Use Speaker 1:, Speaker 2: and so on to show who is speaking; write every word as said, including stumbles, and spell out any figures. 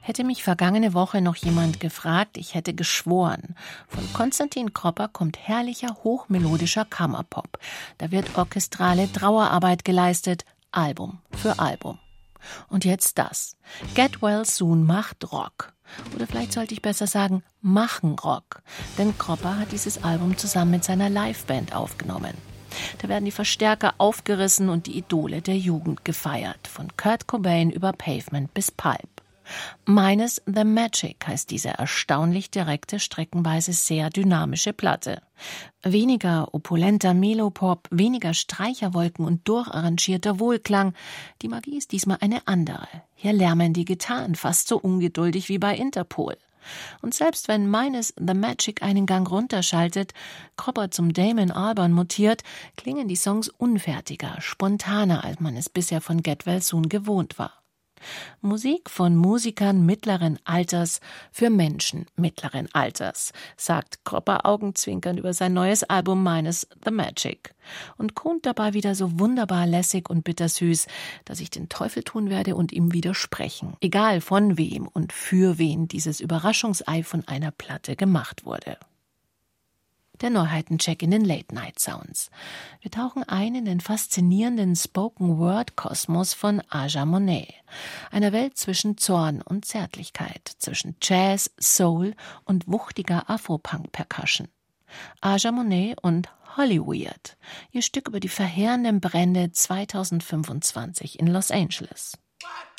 Speaker 1: Hätte mich vergangene Woche noch jemand gefragt, ich hätte geschworen. Von Konstantin Kropper kommt herrlicher, hochmelodischer Kammerpop. Da wird orchestrale Trauerarbeit geleistet, Album für Album. Und jetzt das. Get Well Soon macht Rock. Oder vielleicht sollte ich besser sagen, machen Rock. Denn Kropper hat dieses Album zusammen mit seiner Liveband aufgenommen. Da werden die Verstärker aufgerissen und die Idole der Jugend gefeiert. Von Kurt Cobain über Pavement bis Pulp. Meines The Magic heißt diese erstaunlich direkte, streckenweise sehr dynamische Platte. Weniger opulenter Melopop, weniger Streicherwolken und durcharrangierter Wohlklang. Die Magie ist diesmal eine andere. Hier lärmen die Gitarren fast so ungeduldig wie bei Interpol. Und selbst wenn Meines The Magic einen Gang runterschaltet, Kropper zum Damon Albarn mutiert, klingen die Songs unfertiger, spontaner, als man es bisher von Get Well Soon gewohnt war. Musik von Musikern mittleren Alters für Menschen mittleren Alters, sagt Kropper augenzwinkernd über sein neues Album Meines The Magic und kont dabei wieder so wunderbar lässig und bittersüß, dass ich den Teufel tun werde und ihm widersprechen, egal von wem und für wen dieses Überraschungsei von einer Platte gemacht wurde. Der Neuheitencheck in den Late-Night-Sounds. Wir tauchen ein in den faszinierenden Spoken-Word-Kosmos von Aja Monet, einer Welt zwischen Zorn und Zärtlichkeit, zwischen Jazz, Soul und wuchtiger Afro-Punk-Percussion. Aja Monet und Hollyweird, ihr Stück über die verheerenden Brände zweitausendfünfundzwanzig in Los Angeles.